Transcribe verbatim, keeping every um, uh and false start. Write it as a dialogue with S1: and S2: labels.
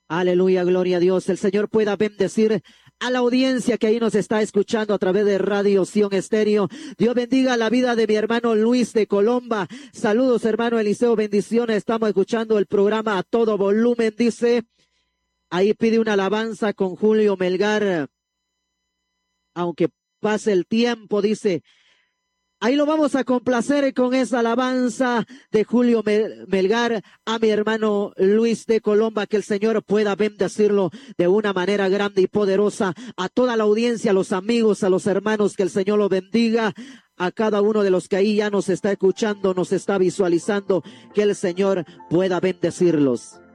S1: Aleluya, gloria a Dios. El Señor pueda bendecir a la audiencia que ahí nos está escuchando a través de Radio Sion Estéreo. Dios bendiga la vida de mi hermano Luis de Colomba. Saludos, hermano Eliseo, bendiciones. Estamos escuchando el programa a todo volumen, dice. Ahí pide una alabanza con Julio Melgar. Aunque pase el tiempo, dice. Ahí lo vamos a complacer con esa alabanza de Julio Melgar a mi hermano Luis de Colomba. Que el Señor pueda bendecirlo de una manera grande y poderosa. A toda la audiencia, a los amigos, a los hermanos, que el Señor lo bendiga. A cada uno de los que ahí ya nos está escuchando, nos está visualizando, que el Señor pueda bendecirlos.